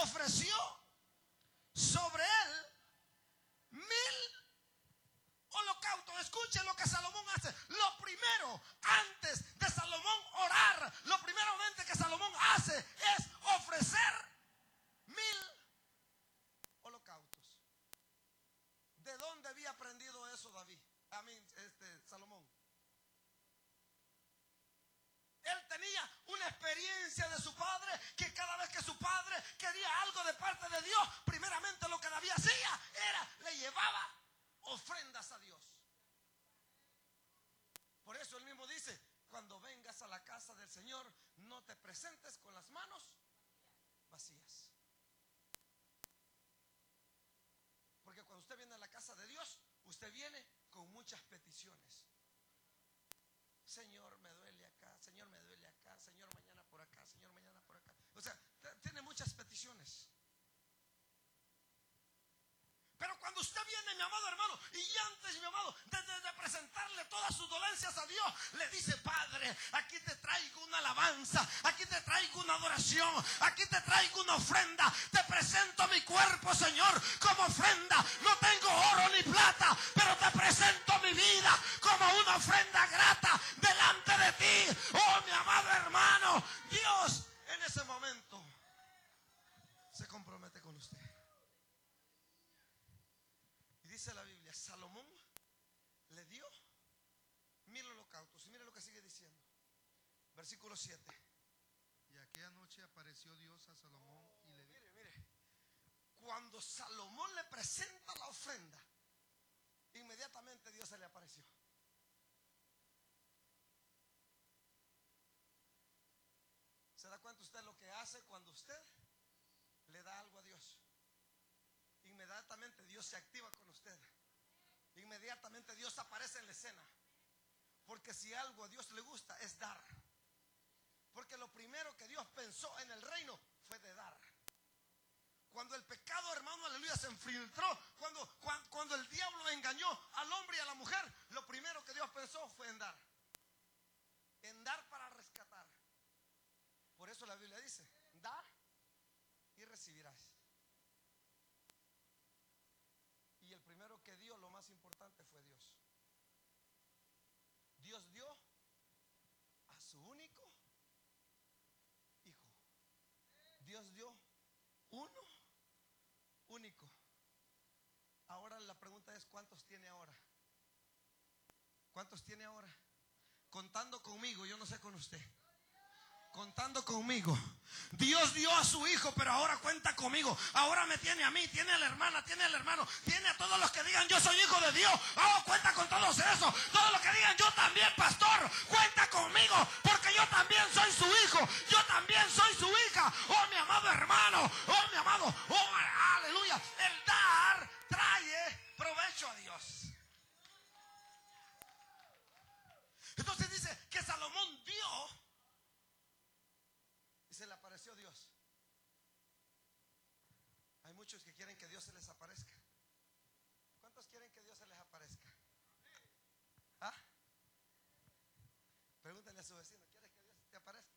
ofreció sobre él 1000 holocaustos. Escuchen lo que Salomón hace. Lo primero, antes de Salomón orar, lo primeramente que Salomón hace es ofrecer 1000 holocaustos. ¿De dónde había aprendido eso David? Salomón. Él tenía una experiencia de su padre, que cada vez que su padre quería algo de parte de Dios, primeramente lo que David hacía era, le llevaba ofrendas a Dios. Por eso él mismo dice, cuando vengas a la casa del Señor, no te presentes con las manos vacías. Porque cuando usted viene a la casa de Dios, usted viene con muchas peticiones. Señor, me duele acá, Señor, me duele acá, Señor, mañana por acá, Señor, mañana por acá. O sea, tiene muchas peticiones. Pero cuando usted viene, mi amado hermano, y antes, mi amado, de presentarle todas sus dolencias a Dios, le dice, Padre, aquí te traigo una alabanza, aquí te traigo una adoración, aquí te traigo una ofrenda, te presento mi cuerpo, Señor, como ofrenda. No tengo oro ni plata, pero te presento mi vida como una ofrenda grata delante de ti. Oh, mi amado hermano, Dios en ese momento se compromete con usted. Dice la Biblia, Salomón le dio 1000 holocaustos. Y mire lo que sigue diciendo. Versículo 7. Y aquella noche apareció Dios a Salomón y le dijo. Mire. Cuando Salomón le presenta la ofrenda, inmediatamente Dios se le apareció. ¿Se da cuenta usted lo que hace cuando usted le da algo a Dios? Inmediatamente Dios se activa con usted. Inmediatamente Dios aparece en la escena. Porque si algo a Dios le gusta es dar. Porque lo primero que Dios pensó en el reino fue de dar. Cuando el pecado, hermano, aleluya, se infiltró, cuando el diablo engañó al hombre y a la mujer, lo primero que Dios pensó fue en dar. En dar para rescatar. Por eso la Biblia dice, da y recibirás. Y el primero que dio, lo más importante, fue Dios. Dios dio a su único hijo. Dios dio uno único. Ahora la pregunta es, ¿cuántos tiene ahora? ¿Cuántos tiene ahora? Contando conmigo, yo no sé con usted. Contando conmigo. Dios dio a su hijo, pero ahora cuenta conmigo. Ahora me tiene a mí, tiene a la hermana, tiene al hermano, tiene a todos los que digan yo soy hijo de Dios. Oh, cuenta con todos esos. Todos los que digan yo también, pastor, cuenta conmigo, porque yo también soy su hijo, yo también soy su hija. Oh, mi amado hermano, oh, mi amado, oh, aleluya. El dar trae provecho a Dios. Entonces dice que Salomón dio y se le apareció Dios. Hay muchos que quieren que Dios se les aparezca. ¿Cuántos quieren que Dios se les aparezca? ¿Ah? Pregúntale a su vecino, ¿quieres que Dios te aparezca?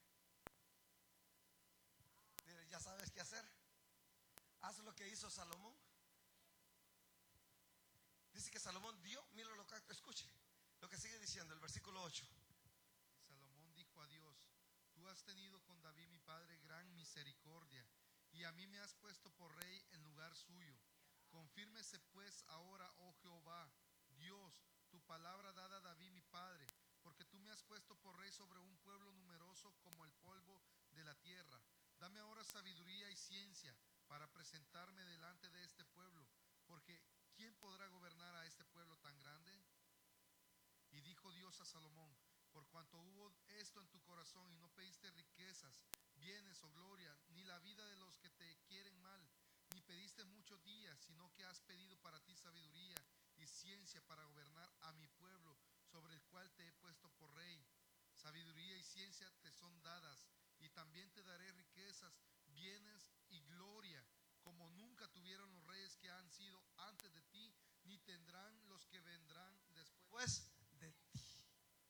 Dile, ¿ya sabes qué hacer? Haz lo que hizo Salomón. Dice que Salomón dio 1000 holocaustos. Escuche lo que sigue diciendo el versículo 8. Y Salomón dijo a Dios: Tú has tenido con David mi padre gran misericordia, y a mí me has puesto por rey en lugar suyo. Confírmese pues ahora, oh Jehová, Dios, tu palabra dada a David mi padre, porque tú me has puesto por rey sobre un pueblo numeroso como el polvo de la tierra. Dame ahora sabiduría y ciencia para presentarme delante de este pueblo, porque ¿quién podrá gobernar a este pueblo tan grande? Y dijo Dios a Salomón: Por cuanto hubo esto en tu corazón y no pediste riquezas, bienes o gloria, ni la vida de los que te quieren mal, ni pediste muchos días, sino que has pedido para ti sabiduría y ciencia para gobernar a mi pueblo, sobre el cual te he puesto por rey. Sabiduría y ciencia te son dadas, y también te daré riquezas, bienes